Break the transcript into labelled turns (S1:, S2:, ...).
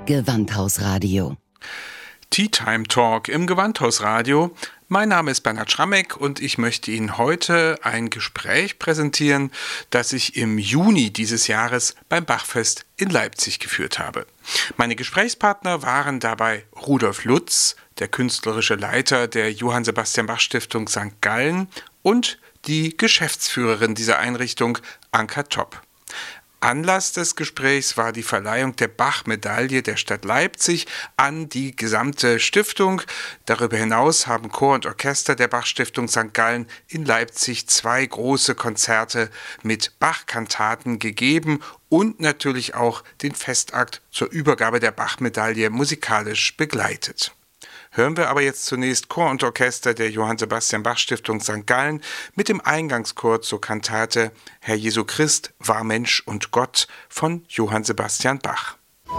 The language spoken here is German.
S1: Gewandhausradio.
S2: Tea Time Talk im Gewandhausradio. Mein Name ist Bernhard Schrammeck und ich möchte Ihnen heute ein Gespräch präsentieren, das ich im Juni dieses Jahres beim Bachfest in Leipzig geführt habe. Meine Gesprächspartner waren dabei Rudolf Lutz, der künstlerische Leiter der Johann Sebastian Bach Stiftung St. Gallen, und die Geschäftsführerin dieser Einrichtung, Anka Topp. Anlass des Gesprächs war die Verleihung der Bach-Medaille der Stadt Leipzig an die gesamte Stiftung. Darüber hinaus haben Chor und Orchester der Bach-Stiftung St. Gallen in Leipzig 2 große Konzerte mit Bach-Kantaten gegeben und natürlich auch den Festakt zur Übergabe der Bach-Medaille musikalisch begleitet. Hören wir aber jetzt zunächst Chor und Orchester der Johann Sebastian Bach Stiftung St. Gallen mit dem Eingangschor zur Kantate Herr Jesu Christ war Mensch und Gott von Johann Sebastian Bach.